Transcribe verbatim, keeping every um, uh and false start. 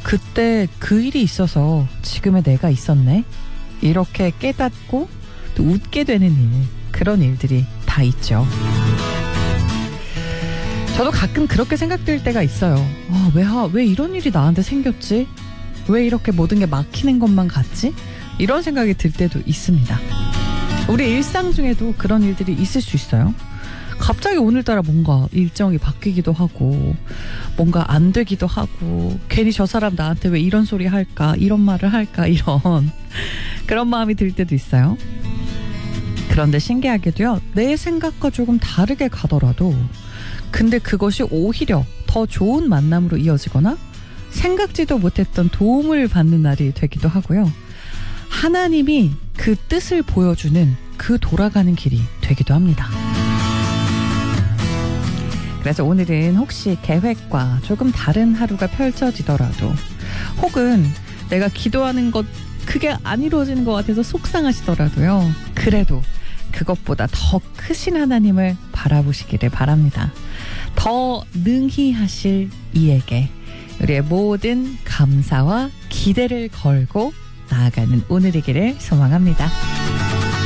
그때 그 일이 있어서 지금의 내가 있었네. 이렇게 깨닫고 또 웃게 되는 일, 그런 일들이 다 있죠. 저도 가끔 그렇게 생각될 때가 있어요. 아, 왜, 왜 이런 일이 나한테 생겼지? 왜 이렇게 모든 게 막히는 것만 같지? 이런 생각이 들 때도 있습니다. 우리 일상 중에도 그런 일들이 있을 수 있어요. 갑자기 오늘따라 뭔가 일정이 바뀌기도 하고 뭔가 안 되기도 하고 괜히 저 사람 나한테 왜 이런 소리 할까, 이런 말을 할까, 이런 그런 마음이 들 때도 있어요. 그런데 신기하게도요, 내 생각과 조금 다르게 가더라도 근데 그것이 오히려 더 좋은 만남으로 이어지거나 생각지도 못했던 도움을 받는 날이 되기도 하고요. 하나님이 그 뜻을 보여주는 그 돌아가는 길이 되기도 합니다. 그래서 오늘은 혹시 계획과 조금 다른 하루가 펼쳐지더라도, 혹은 내가 기도하는 것 그게 안 이루어지는 것 같아서 속상하시더라도요, 그래도 그것보다 더 크신 하나님을 바라보시기를 바랍니다. 더 능히 하실 이에게 우리의 모든 감사와 기대를 걸고 나아가는 오늘이기를 소망합니다.